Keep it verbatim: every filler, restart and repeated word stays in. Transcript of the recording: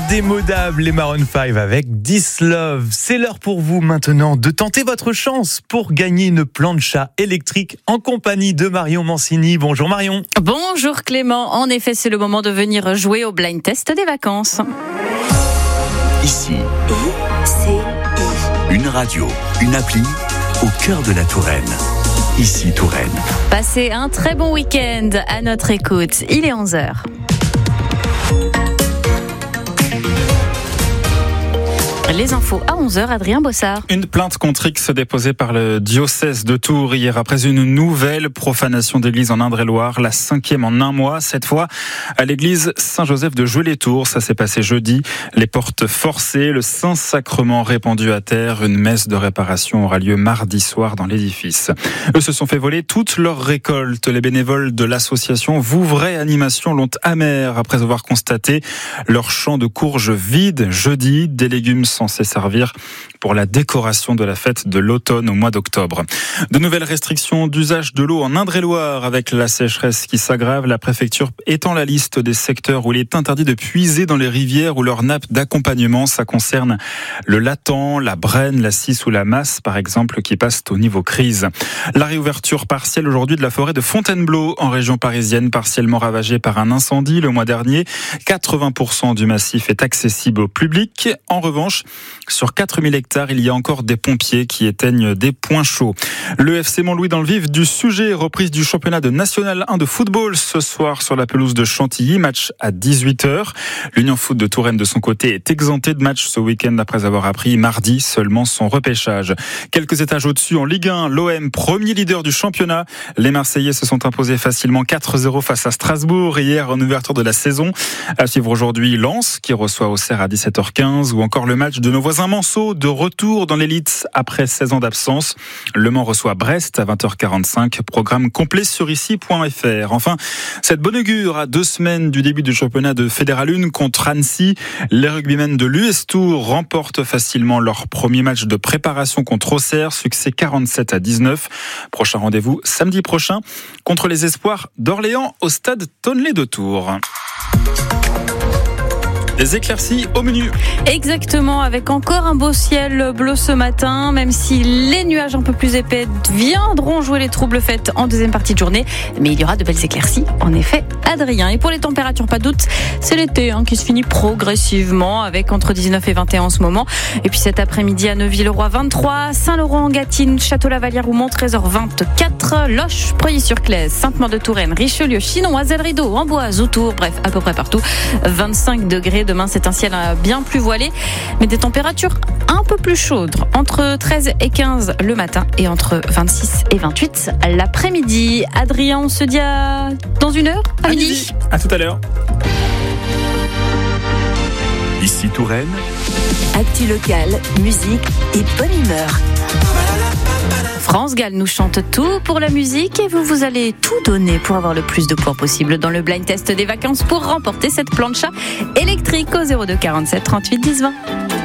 indémodable, les Maroon cinq avec This Love. C'est l'heure pour vous maintenant de tenter votre chance pour gagner une plancha électrique en compagnie de Marion Mancini. Bonjour Marion. Bonjour Clément. En effet, c'est le moment de venir jouer au blind test des vacances. Ici, c'est une radio, une appli au cœur de la Touraine. Ici Touraine. Passez un très bon week-end à notre écoute. Il est onze heures. Les infos à onze heures, Adrien Bossard. Une plainte contre X déposée par le diocèse de Tours hier après une nouvelle profanation d'église en Indre-et-Loire, la cinquième en un mois, cette fois à l'église Saint-Joseph de Joué-les-Tours. Ça s'est passé jeudi. Les portes forcées, le Saint-Sacrement répandu à terre. Une messe de réparation aura lieu mardi soir dans l'édifice. Eux se sont fait voler toute leur récolte. Les bénévoles de l'association Vouvray Animation l'ont amère après avoir constaté leur champ de courges vide jeudi. Des légumes censés servir pour la décoration de la fête de l'automne au mois d'octobre. De nouvelles restrictions d'usage de l'eau en Indre-et-Loire avec la sécheresse qui s'aggrave. La préfecture étend la liste des secteurs où il est interdit de puiser dans les rivières ou leurs nappes d'accompagnement. Ça concerne le Latan, la Brenne, la Cisse ou la Masse, par exemple, qui passent au niveau crise. La réouverture partielle aujourd'hui de la forêt de Fontainebleau en région parisienne, partiellement ravagée par un incendie le mois dernier. quatre-vingts pour cent du massif est accessible au public. En revanche, sur quatre mille hectares, il y a encore des pompiers qui éteignent des points chauds. Le F C Montlouis dans le vif du sujet, reprise du championnat de National un de football ce soir sur la pelouse de Chantilly, match à dix-huit heures. L'Union Foot de Touraine de son côté est exemptée de match ce week-end après avoir appris mardi seulement son repêchage. Quelques étages au-dessus en Ligue un, l'O M, premier leader du championnat. Les Marseillais se sont imposés facilement quatre zéro face à Strasbourg hier en ouverture de la saison. À suivre aujourd'hui Lens qui reçoit Auxerre à dix-sept heures quinze ou encore le match de nos voisins Manceau de retour dans l'élite après seize ans d'absence. Le Mans reçoit Brest à vingt heures quarante-cinq. Programme complet sur ici point f r. Enfin, cette bonne augure à deux semaines du début du championnat de Fédéral un contre Annecy. Les rugbymen de l'U S Tours remportent facilement leur premier match de préparation contre Auxerre. Succès quarante-sept à dix-neuf. Prochain rendez-vous samedi prochain contre les Espoirs d'Orléans au stade Tonlé de Tours. Des éclaircies au menu. Exactement, avec encore un beau ciel bleu ce matin, même si les nuages un peu plus épais viendront jouer les troubles fêtes en deuxième partie de journée. Mais il y aura de belles éclaircies, en effet, Adrien. Et pour les températures, pas de doute, c'est l'été hein, qui se finit progressivement, avec entre dix-neuf et vingt et un en ce moment. Et puis cet après-midi à Neuville-le-Roi, vingt-trois, Saint-Laurent-en-Gâtine, Château-Lavalière-Roumont, Trésor, vingt-quatre, Loches, Preuilly-sur-Claise, Sainte-Maure de Touraine, Richelieu, Chinon, Azel-Rideau, Amboise, Autour, bref, à peu près partout, vingt-cinq degrés. Demain, c'est un ciel bien plus voilé, mais des températures un peu plus chaudes, entre treize et quinze le matin et entre vingt-six et vingt-huit l'après-midi. Adrien, on se dit à dans une heure, à, à midi. midi. À tout à l'heure. Ici Touraine. Actu locale, musique et bonne humeur. France Gall nous chante tout pour la musique et vous, vous allez tout donner pour avoir le plus de points possible dans le blind test des vacances pour remporter cette plancha électrique au zéro deux quarante-sept trente-huit dix vingt.